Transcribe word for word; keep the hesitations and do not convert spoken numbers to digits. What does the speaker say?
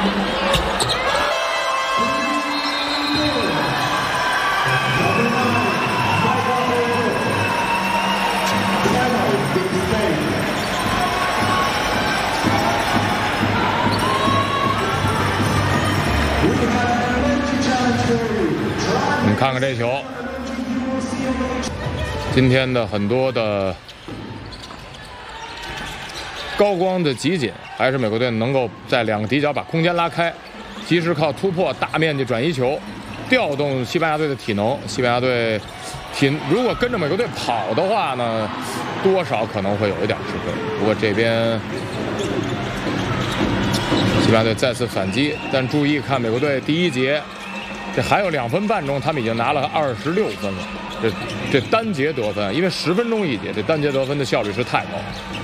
我们看看这球，今天的很多的高光的集锦，还是美国队能够在两个底角把空间拉开，及时靠突破大面积转移球，调动西班牙队的体能。西班牙队体如果跟着美国队跑的话呢，多少可能会有一点吃亏。不过这边西班牙队再次反击，但注意看美国队第一节。这还有两分半钟，他们已经拿了二十六分了。这这单节得分，因为十分钟一节，这单节得分的效率是太高。